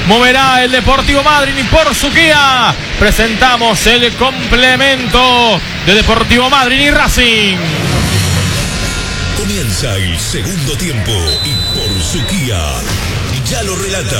Moverá el Deportivo Madryn y por Suquía presentamos el complemento de Deportivo Madryn y Racing. Comienza el segundo tiempo y por Suquía ya lo relata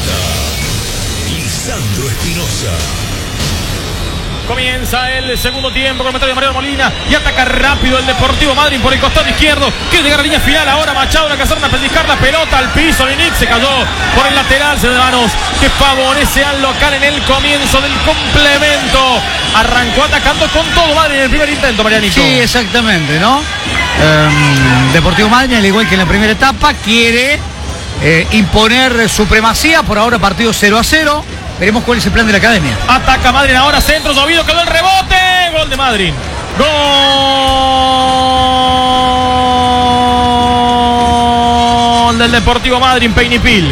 Lisandro Espinosa. Comienza el segundo tiempo con el comentario de Mariano Molina y ataca rápido el Deportivo Madryn por el costado izquierdo. Quiere llegar a la línea final ahora. Machado, la caserna, pellizcar la pelota al piso. Linic se cayó por el lateral, Ciudadanos, que favorece al local en el comienzo del complemento. Arrancó atacando con todo Madryn en el primer intento, Marianito. Sí, exactamente, ¿no? Deportivo Madryn, al igual que en la primera etapa, quiere imponer supremacía. Por ahora partido 0-0. Veremos cuál es el plan de la academia. Ataca Madryn ahora, centro, Ovidio, quedó el rebote. Gol de Madryn. Gol del Deportivo Madryn, Peñipil.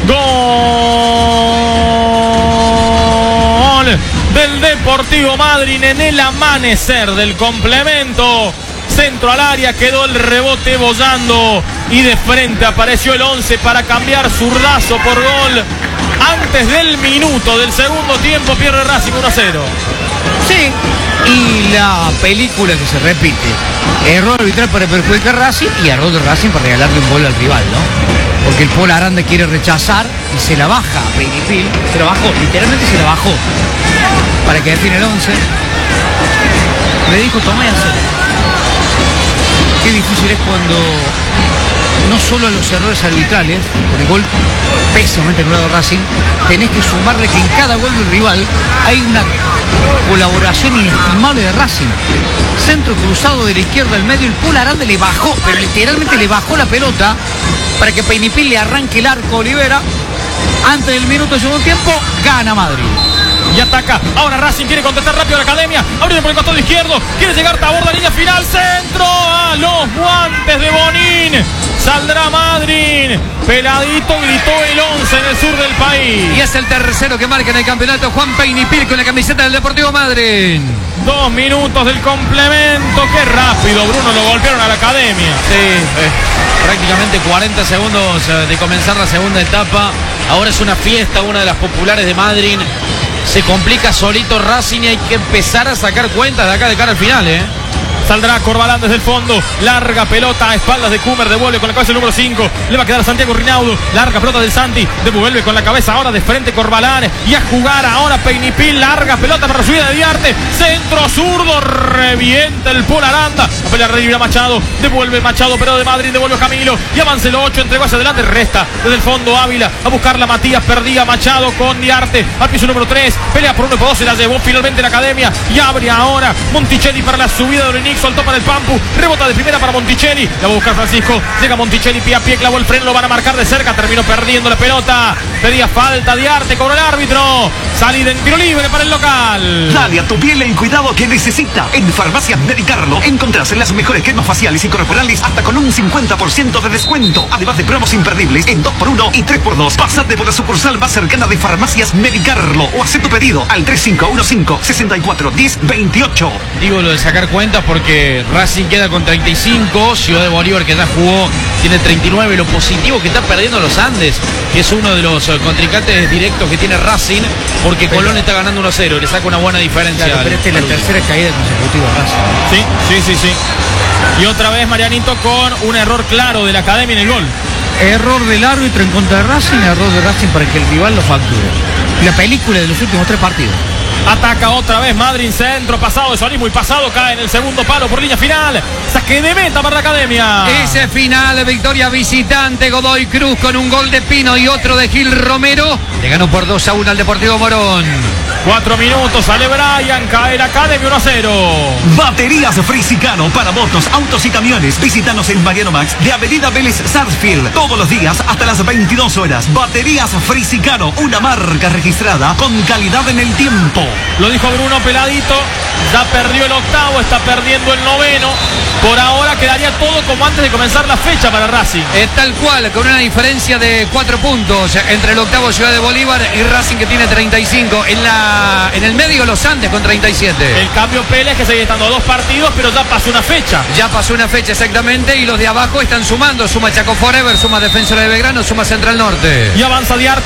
Gol del Deportivo Madryn en el amanecer del complemento. Centro al área, quedó el rebote bollando y de frente apareció el 11 para cambiar, zurdazo por gol. Antes del minuto del segundo tiempo pierde Racing 1-0. Sí, y la película que se repite. Error arbitral para perjudicar a Racing y error de Racing para regalarle un gol al rival, ¿no? Porque el Paul Aranda quiere rechazar y se la baja a Peñipil. Se la bajó, literalmente se la bajó. Para que define el 11. Le dijo, toma y hacelo. Qué difícil es cuando no solo a los errores arbitrales, por el gol pésimamente anulado Racing, tenés que sumarle que en cada gol del rival hay una colaboración inestimable de Racing. Centro cruzado de la izquierda al medio, el Paul Aranda le bajó, pero literalmente le bajó la pelota para que Peñipil le arranque el arco a Olivera. Antes del minuto del segundo tiempo, gana Madrid. Y ataca, ahora Racing quiere contestar rápido a la academia, abriendo por el costado izquierdo, quiere llegar a borda, línea final, centro a los guantes de Bonín, saldrá Madryn, peladito, gritó el 11 en el sur del país. Y es el tercero que marca en el campeonato Juan Peñipil con la camiseta del Deportivo Madryn. 2 minutos del complemento, qué rápido, Bruno, lo golpearon a la academia. Sí, prácticamente 40 segundos de comenzar la segunda etapa, ahora es una fiesta, una de las populares de Madryn. Se complica solito Racing y hay que empezar a sacar cuentas de acá de cara al final, Saldrá Corbalán desde el fondo, larga pelota a espaldas de Kummer, devuelve con la cabeza el número 5, le va a quedar a Santiago Rinaudo, larga pelota del Santi, devuelve con la cabeza ahora de frente Corbalán y a jugar ahora Peñipil, larga pelota para la subida de Diarte, centro zurdo, revienta el Paul Aranda, a pelear Rivera Machado, devuelve Machado pero de Madrid, devuelve Camilo y avanza el 8, entregó hacia adelante, resta desde el fondo Ávila, a buscarla Matías, perdía Machado con Diarte, al piso número 3, pelea por 1 y por 2, se la llevó finalmente la academia y abre ahora Monticelli para la subida de Orenic, soltó para el Pampu, rebota de primera para Monticelli, la va a buscar Francisco, llega Monticelli pie a pie, clavó el freno, lo van a marcar de cerca, terminó perdiendo la pelota, pedía falta de Arte, cobró el árbitro, salida en tiro libre para el local. Dale a tu piel el cuidado que necesita. En Farmacias Medicarlo encontrás las mejores cremas faciales y corporales hasta con un 50% de descuento, además de promos imperdibles en 2x1 y 3x2. Pásate por la sucursal más cercana de Farmacias Medicarlo o haz tu pedido al 3515-641028. Digo lo de sacar cuentas porque Racing queda con 35, Ciudad de Bolívar que ya jugó tiene 39, lo positivo que está perdiendo los Andes, que es uno de los contrincantes directos que tiene Racing, porque Colón está ganando 1-0, le saca una buena diferencia. Claro, pero esta es la tercera caída consecutiva Racing. Sí. Y otra vez Marianito con un error claro de la academia en el gol. Error del árbitro en contra de Racing, error de Racing para que el rival lo facture. La película de los últimos 3 partidos. Ataca otra vez Madryn, centro, pasado de Solís, muy pasado, cae en el segundo palo por línea final. Saque de meta para la academia. Ese final, victoria visitante, Godoy Cruz con un gol de Pino y otro de Gil Romero. Le ganó por 2-1 al Deportivo Morón. 4 minutos, sale Brian, cae la academia 1-0. Baterías Frisicano para motos, autos y camiones. Visítanos en Mariano Max de Avenida Vélez Sarsfield. Todos los días hasta las 22 horas. Baterías Frisicano, una marca registrada con calidad en el tiempo. Lo dijo Bruno, peladito, ya perdió el octavo, está perdiendo el noveno. Por ahora quedaría todo como antes de comenzar la fecha para Racing. Tal cual, con una diferencia de 4 puntos entre el octavo Ciudad de Bolívar y Racing que tiene 35. En el medio los Andes con 37. El cambio Pérez que sigue estando a 2 partidos, pero ya pasó una fecha. Ya pasó una fecha exactamente y los de abajo están sumando. Suma Chaco Forever, suma Defensor de Belgrano, suma Central Norte. Y avanza Diarte ahora,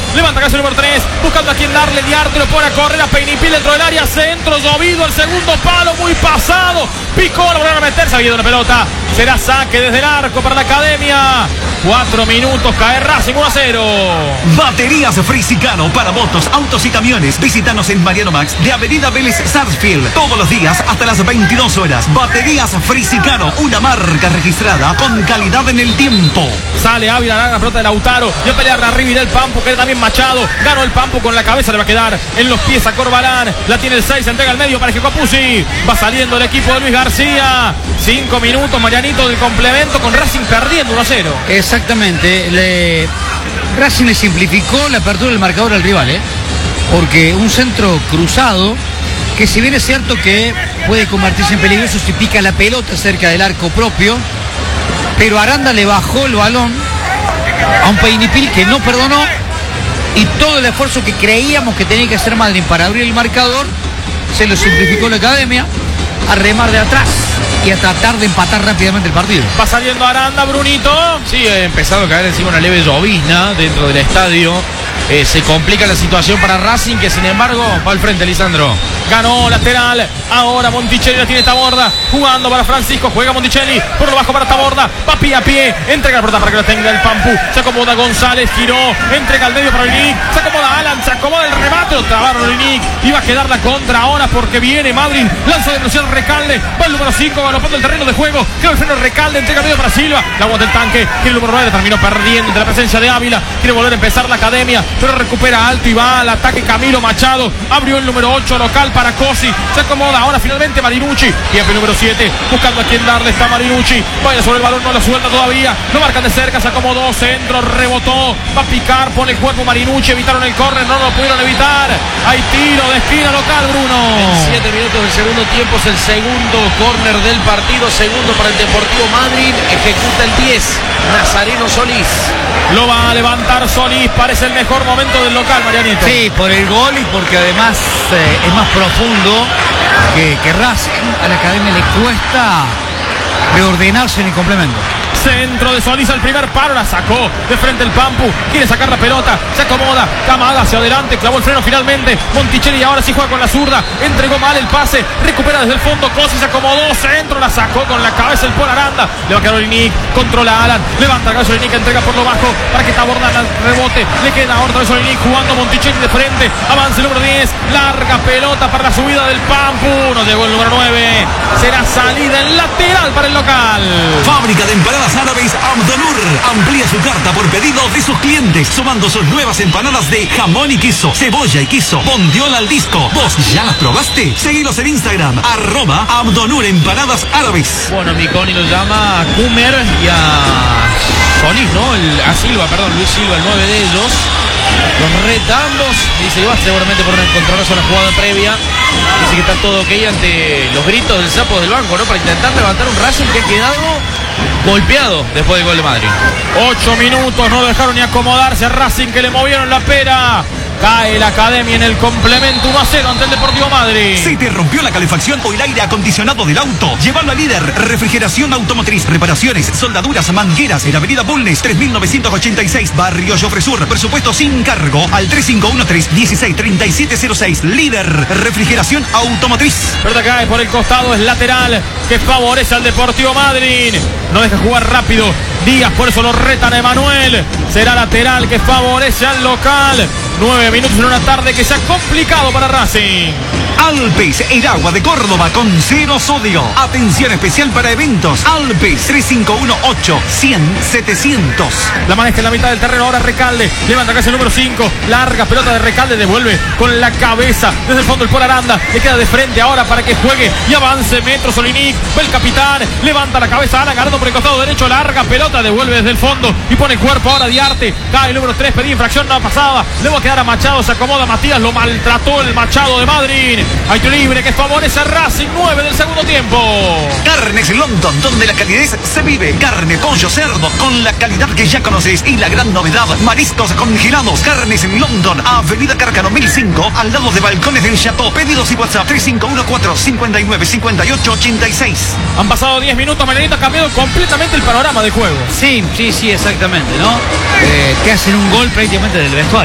levanta casi el número 3, buscando a quien darle. Diarte lo pone a correr a Peinipil dentro del área, centro, llovido, el segundo palo, muy pasado, picó, lo volvieron a meter, saliendo la pelota, será saque desde el arco para la Academia. 4 minutos, cae Racing 1-0. Baterías Frisicano para motos, autos y camiones. Visítanos en Mariano Max de Avenida Vélez Sarsfield. Todos los días hasta las 22 horas. Baterías Frisicano, una marca registrada con calidad en el tiempo. Sale Ávila, la pelota de Lautaro. Y a pelear arriba y del Pampu, que también Machado. Ganó el Pampu con la cabeza, le va a quedar en los pies a Corbalán. La tiene el 6, se entrega al medio para Capuzzi. Va saliendo el equipo de Luis García. 5 minutos, Marianito, del complemento con Racing perdiendo 1-0. Exactamente. Racing le simplificó la apertura del marcador al rival, porque un centro cruzado, que si bien es cierto que puede convertirse en peligroso si pica la pelota cerca del arco propio, pero Aranda le bajó el balón a un Peinipil que no perdonó, y todo el esfuerzo que creíamos que tenía que hacer Madrid para abrir el marcador se lo simplificó la Academia, a remar de atrás y a tratar de empatar rápidamente el partido. Va saliendo Aranda, Brunito. Sí, ha empezado a caer encima una leve llovizna dentro del estadio. Se complica la situación para Racing, que sin embargo va al frente, Lisandro. Ganó lateral, ahora Monticelli la tiene Taborda, jugando para Francisco, juega Monticelli, por lo bajo para Taborda, va pie a pie, entrega la pelota para que la tenga el Pampu, se acomoda González, giró, entrega al medio para Olinic, se acomoda Alan, se acomoda el remate, lo trabaron Olinic, y va a quedar la contra ahora porque viene Madrid, lanza de velocidad Recalde, va el número 5, galopando el terreno de juego, queda el freno Recalde, entrega al medio para Silva, la aguanta el tanque, que el número 9 terminó perdiendo de la presencia de Ávila, quiere volver a empezar la Academia, pero recupera alto y va al ataque Camilo Machado, abrió el número 8 local para Cosi, se acomoda ahora finalmente Marinucci, y el número 7, buscando a quien darle, está Marinucci, vaya sobre el balón, no lo suelta todavía, lo marcan de cerca, se acomodó, centro, rebotó, va a picar, pone el cuerpo Marinucci, evitaron el córner, no lo pudieron evitar, hay tiro de esquina local, Bruno. En 7 minutos del segundo tiempo es el segundo córner del partido, segundo para el Deportivo Madrid, ejecuta el 10, Nazareno Solís. Lo va a levantar Solís, parece el mejor momento del local, Marianito. Sí, por el gol y porque además es más profundo que Racing. A la Academia le cuesta reordenarse en el complemento. Centro de Solís al primer paro, la sacó de frente el Pampu, quiere sacar la pelota, se acomoda, Camada hacia adelante, clavó el freno finalmente, Monticelli ahora sí juega con la zurda, entregó mal el pase, recupera desde el fondo, Cosi se acomodó, centro, la sacó con la cabeza el Pol Aranda, le va a quedar Olinic, controla a Alan, levanta el caso Olinic, entrega por lo bajo para que Taborda el rebote, le queda ahora vez Olinic jugando Monticelli de frente, avanza el número 10, larga pelota para la subida del Pampu, no llegó el número 9, será salida en lateral para el local. Fábrica de empanadas árabes Abdonur amplía su carta por pedido de sus clientes, sumando sus nuevas empanadas de jamón y queso, cebolla y queso, bondiola al disco. ¿Vos ya las probaste? Seguilos en Instagram, @Abdonur empanadas árabes. Bueno, Miconi lo llama a Kumer y a Solís, ¿no? A Silva, perdón, Luis Silva, el 9 de ellos. Los reta ambos, dice que va seguramente por un encontronazo en la jugada previa. Dice que está todo ok ante los gritos del sapo del banco, ¿no? Para intentar levantar un Racing que ha quedado golpeado después del gol de Madrid. 8 minutos, no dejaron ni acomodarse a Racing, que le movieron la pera. Cae la Academia en el complemento 1-0 ante el Deportivo Madrid. Si te rompió la calefacción o el aire acondicionado del auto, llévalo a Líder Refrigeración Automotriz. Reparaciones, soldaduras, mangueras en Avenida Bulnes 3986, Barrio Jofresur. Presupuesto sin cargo al 3513-163706. Líder Refrigeración Automotriz. Pelota cae por el costado, es lateral, que favorece al Deportivo Madrid. No deja jugar rápido Díaz, por eso lo retan a Emanuel. Será lateral que favorece al local. 9 minutos en una tarde que se ha complicado para Racing. Alpes, el agua de Córdoba con 0 sodio. Atención especial para eventos. Alpes 3518-100-700. La maneja en la mitad del terreno, ahora Recalde. Levanta casi el número 5. Larga pelota de Recalde, devuelve con la cabeza. Desde el fondo el Pol Aranda. Le queda de frente ahora para que juegue y avance metros Olinic. Va el capitán. Levanta la cabeza Alan ganando por el costado derecho. Larga pelota, devuelve desde el fondo y pone cuerpo ahora Diarte. Cae el número 3, pedí infracción, no pasaba. Le va a quedar a Machado, se acomoda Matías, lo maltrató el Machado de Madrid. Hay tiro libre que favorece a Racing, 9 del segundo tiempo. Carnes London, donde la calidez se vive. Carne, pollo, cerdo, con la calidad que ya conoces. Y la gran novedad, mariscos congelados. Carnes en London, Avenida Cárcano 1005, al lado de Balcones del Chateau. Pedidos y WhatsApp 3514-595886. Han pasado 10 minutos, Marianito, ha cambiado completamente el panorama del juego. Sí, exactamente, ¿no? Te hacen un gol prácticamente del vestuario.